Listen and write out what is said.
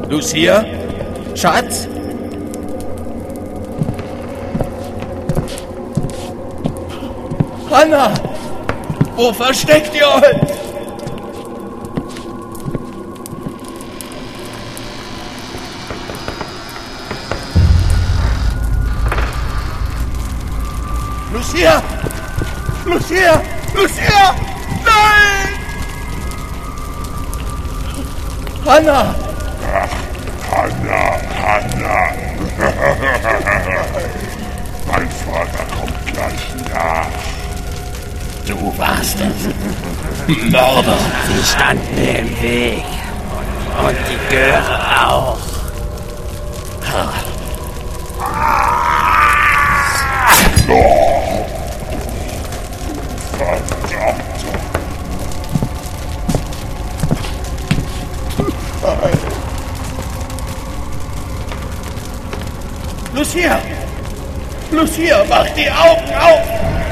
Lucia? Schatz? Hannah! Wo versteckt ihr euch? Lucia! Lucia! Lucia! Nein! Hannah! Hannah! Mein Vater kommt gleich nach. Du warst es. Mörder. Sie standen mir im Weg. Und die Göre auch. Verdammt. Lucia! Lucia, mach die Augen auf!